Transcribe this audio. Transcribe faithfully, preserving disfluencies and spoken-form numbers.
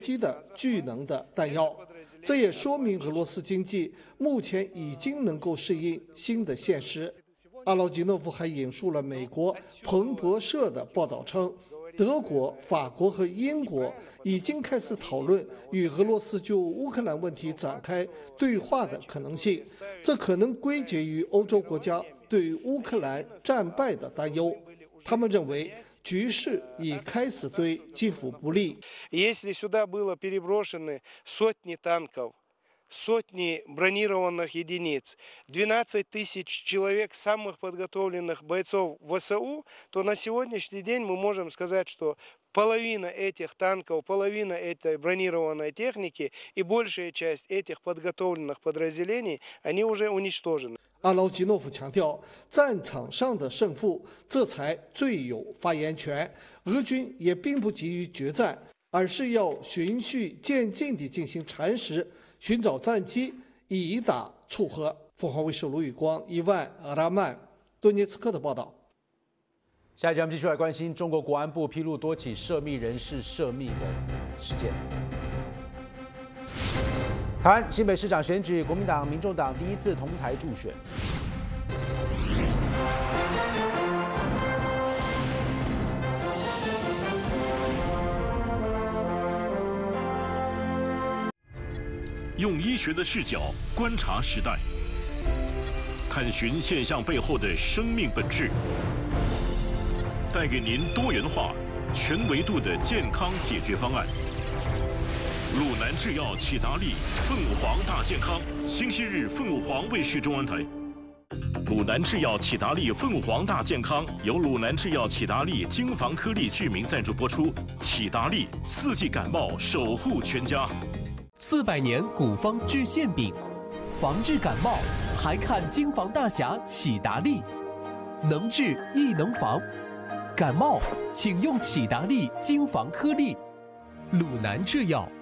机的巨能的弹药。这也说明俄罗斯经济目前已经能够适应新的现实。阿劳吉诺夫还引述了美国彭博社的报道称，德国、法国和英国已经开始讨论与俄罗斯就乌克兰问题展开对话的可能性，这可能归结于欧洲国家对乌克兰战败的担忧。他们认为局势已开始对基辅不利。 Если сюда было переброшены сотни танков, сотни бронированных единиц, двенадцать тысяч человек самых подготовленных бойцов ВСУ, то на сегодняшний день мы можем сказать, что половина этих танков, половина этой бронированной техники и большая часть этих подготовленных подразделений, они уже уничтожены. 阿劳吉诺夫强调，战场上的胜负，这才最有发言权。俄军也并不急于决战，而是要循序渐进地进行蚕食，寻找战机，以打促和。凤凰卫视卢宇光、伊万、阿拉曼、顿涅茨克的报道。 下一节我们继续来关心中国国安部披露多起涉密人士涉密的事件。台湾新北市长选举，国民党、民众党第一次同台助选。 用医学的视角观察时代，探寻现象背后的生命本质，带给您多元化、全维度的健康解决方案。鲁南制药启达利凤凰大健康，星期日凤凰卫视中文台。鲁南制药启达利凤凰大健康由鲁南制药启达利精防颗粒剧名赞助播出。启达利四季感冒守护全家。 四百年古方治馅饼，防治感冒还看精防大侠启达利，能治亦能防。感冒请用启达利精防颗粒。鲁南制药。